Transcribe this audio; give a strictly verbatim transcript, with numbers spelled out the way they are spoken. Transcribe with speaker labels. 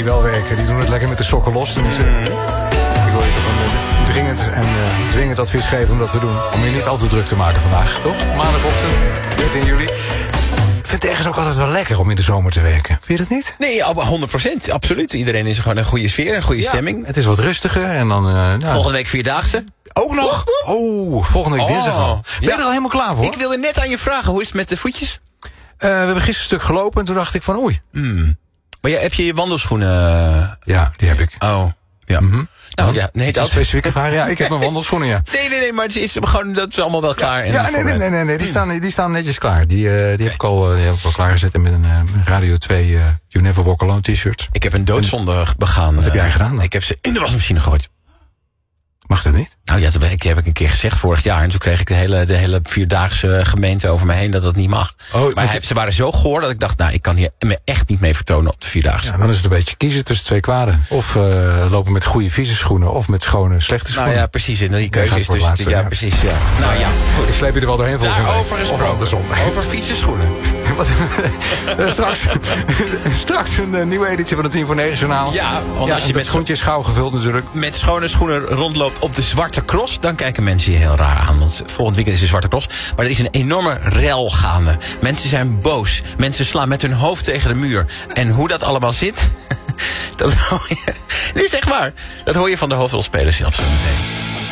Speaker 1: die wel werken, die doen het lekker met de sokken los. Dus, uh, ik wil je toch een uh, dringend en uh, dwingend advies geven om dat te doen. Om je niet al te druk te maken vandaag, toch? Maandagochtend, dertien juli. Ik vind het ergens ook altijd wel lekker om in de zomer te werken. Vind je dat niet?
Speaker 2: Nee, honderd procent. Absoluut. Iedereen is gewoon een goede sfeer, een goede
Speaker 1: ja,
Speaker 2: stemming.
Speaker 1: Het is wat rustiger en dan... Uh, nou,
Speaker 2: volgende week Vierdaagse.
Speaker 1: Ook nog? Oh, volgende week
Speaker 2: oh,
Speaker 1: dinsdag al. Ben je
Speaker 2: ja.
Speaker 1: er al helemaal klaar voor?
Speaker 2: Ik wilde net aan je vragen, hoe is het met de voetjes?
Speaker 1: Uh, we hebben gisteren een stuk gelopen en toen dacht ik van oei.
Speaker 2: Mm. Maar ja, heb je je wandelschoenen?
Speaker 1: Ja, die heb ik.
Speaker 2: Oh, ja.
Speaker 1: Mm-hmm.
Speaker 2: Nou, ja, nee, dat
Speaker 1: een specifieke vraag. Ja, ik heb mijn wandelschoenen, ja.
Speaker 2: Nee, nee, nee, maar het is gewoon, dat is allemaal wel klaar.
Speaker 1: Ja, ja nee, nee, nee, nee, nee, die staan, die staan netjes klaar. Die, uh, die, okay. heb ik al, uh, die heb ik al klaargezet met een uh, Radio twee uh, You Never Walk Alone t-shirt.
Speaker 2: Ik heb een doodzonde begaan.
Speaker 1: Wat uh, heb jij gedaan dan?
Speaker 2: Ik heb ze in de wasmachine gegooid.
Speaker 1: Mag dat niet?
Speaker 2: Nou ja, dat heb ik een keer gezegd vorig jaar. En toen kreeg ik de hele, de hele vierdaagse gemeente over me heen dat dat niet mag. Oh, maar hij, ze waren zo goor dat ik dacht, nou, ik kan hier me echt niet mee vertonen op de vierdaagse.
Speaker 1: Ja, dan is het een beetje kiezen tussen twee kwaden. Of uh, lopen met goede vieze schoenen of met schone slechte schoenen.
Speaker 2: Nou ja, precies. En die keuze is dus... Laatste, ja, ja, precies, ja. Nou ja,
Speaker 1: goed. Ik sleep je er wel doorheen volgende week.
Speaker 2: Daarover gesproken.
Speaker 1: Of andersom.
Speaker 2: Over vieze schoenen.
Speaker 1: straks, straks een uh, nieuwe editie van het tien voor negen journaal.
Speaker 2: Ja, want
Speaker 1: ja,
Speaker 2: als je met
Speaker 1: schoentjes gauw gevuld natuurlijk.
Speaker 2: Met schone schoenen rondloopt op de Zwarte Cross, dan kijken mensen je heel raar aan. Want volgend weekend is de Zwarte Cross. Maar er is een enorme rel gaande. Mensen zijn boos. Mensen slaan met hun hoofd tegen de muur. En hoe dat allemaal zit, dat hoor je. Dit is echt waar. Dat hoor je van de hoofdrolspelers zelf zo meteen.